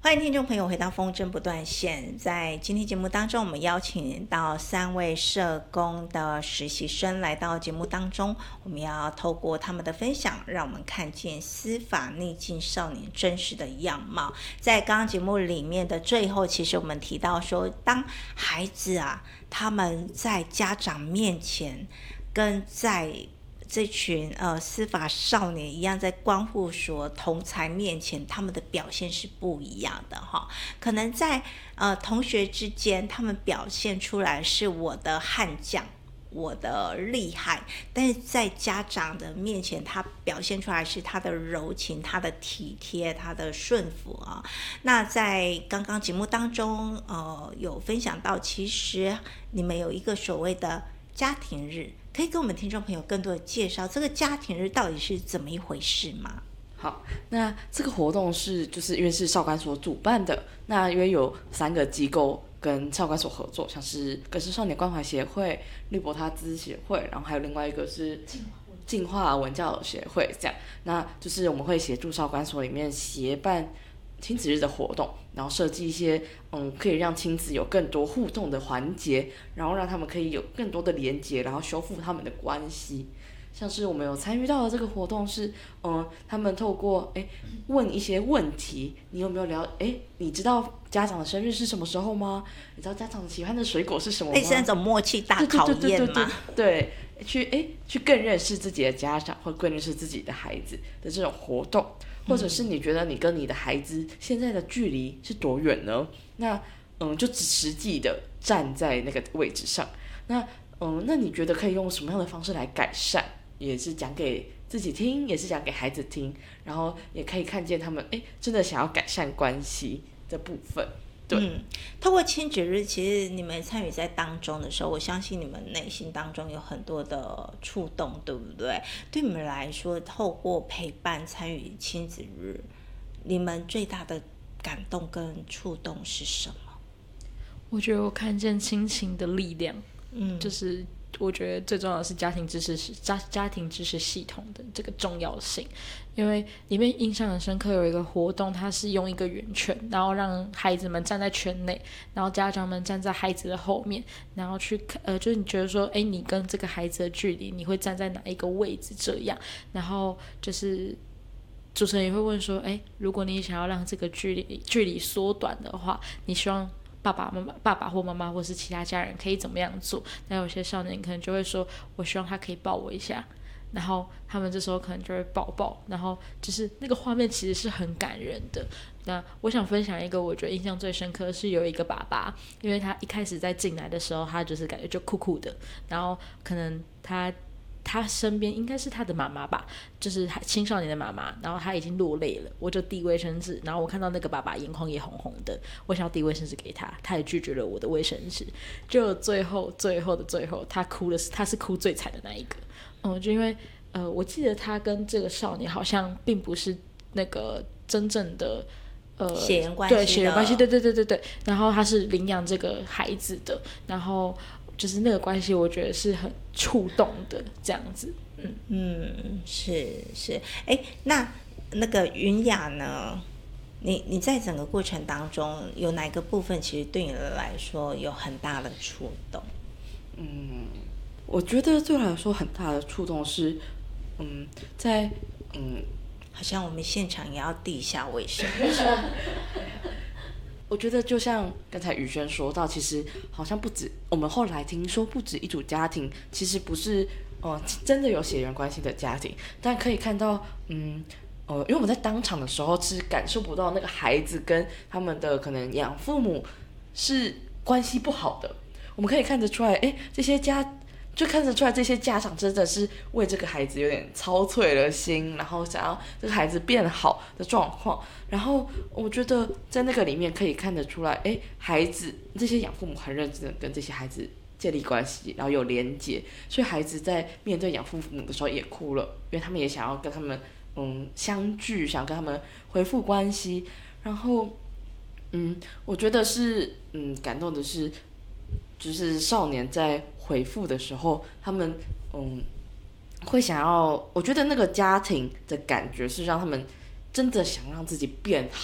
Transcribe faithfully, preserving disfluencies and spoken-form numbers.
欢迎听众朋友回到风筝不断线。在今天节目当中，我们邀请到三位社工的实习生来到节目当中，我们要透过他们的分享，让我们看见司法逆境少年真实的样貌。在刚刚节目里面的最后，其实我们提到说，当孩子啊，他们在家长面前跟在这群呃司法少年一样，在关护所同才面前，他们的表现是不一样的哈。可能在呃同学之间，他们表现出来是我的悍将，我的厉害，但是在家长的面前，他表现出来是他的柔情、他的体贴、他的顺服啊。那在刚刚节目当中，呃，有分享到，其实你们有一个所谓的家庭日。可以跟我们听众朋友更多的介绍这个家庭日到底是怎么一回事吗？ 好，那这个活动是就是因为是少管所主办的，那因为有三个机构跟少管所合作，像是格式少年关怀协会、利伯他兹协会，然后还有另外一个是进化文教协会，这样，那就是我们会协助少管所里面协办亲子日的活动，然后设计一些嗯可以让亲子有更多互动的环节，然后让他们可以有更多的连结，然后修复他们的关系。像是我们有参与到的这个活动是，嗯，他们透过哎问一些问题，你有没有了？哎，你知道家长的生日是什么时候吗？你知道家长喜欢的水果是什么吗？ 类似那种默契大考验吗？ 对，去哎去更认识自己的家长，或更认识自己的孩子的这种活动。或者是你觉得你跟你的孩子现在的距离是多远呢？那嗯，就实际的站在那个位置上。那嗯，那你觉得可以用什么样的方式来改善？也是讲给自己听，也是讲给孩子听，然后也可以看见他们哎真的想要改善关系的部分。对， 嗯，透过亲子日，其实你们参与在当中的时候，我相信你们内心当中有很多的触动，对不对？对你们来说，透过陪伴参与亲子日，你们最大的感动跟触动是什么？ 我觉得我看见亲情的力量， 嗯， 就是我觉得最重要的是家庭支持家家庭支持系统的这个重要性。因为里面印象很深刻，有一个活动，它是用一个圆圈，然后让孩子们站在圈内，然后家长们站在孩子的后面，然后去呃，就是你觉得说，哎，你跟这个孩子的距离，你会站在哪一个位置？这样，然后就是主持人也会问说，哎，如果你想要让这个距离距离缩短的话，你希望爸爸妈妈、爸爸或妈妈或是其他家人可以怎么样做？那有些少年可能就会说，我希望他可以抱我一下。然后他们这时候可能就会抱抱，然后就是那个画面其实是很感人的。那我想分享一个我觉得印象最深刻的是有一个爸爸，因为他一开始在进来的时候，他就是感觉就酷酷的，然后可能他他身边应该是他的妈妈吧，就是青少年的妈妈，然后他已经落泪了，我就递卫生纸，然后我看到那个爸爸眼眶也红红的，我想要递卫生纸给他，他也拒绝了我的卫生纸，就最后最后的最后，他哭的是他是哭最惨的那一个。嗯，就因为呃，我记得他跟这个少年好像并不是那个真正的呃血缘关系的， 对血缘关系，对对对对对。然后他是领养这个孩子的，然后就是那个关系，我觉得是很触动的这样子。嗯嗯，是是，哎，那那个云雅呢？你你在整个过程当中，有哪个部分其实对你来说有很大的触动？ 嗯。我觉得对我来说很大的触动是，嗯，在嗯， 好像我们现场也要递一下卫生。 我觉得就像刚才宇轩说到，其实好像不止我们后来听说不止一组家庭，其实不是呃真的有血缘关系的家庭，但可以看到，嗯呃，因为我们在当场的时候是感受不到那个孩子跟他们的可能养父母是关系不好的，我们可以看得出来，哎，这些家。就看得出来，这些家长真的是为这个孩子有点操碎了心，然后想要这个孩子变好的状况。然后我觉得在那个里面可以看得出来，哎，孩子这些养父母很认真的跟这些孩子建立关系，然后有连结，所以孩子在面对养父母的时候也哭了，因为他们也想要跟他们嗯相聚，想跟他们恢复关系。然后嗯，我觉得是嗯感动的是，就是少年在回复的时候，他们嗯会想要，我觉得那个家庭的感觉是让他们真的想让自己变好。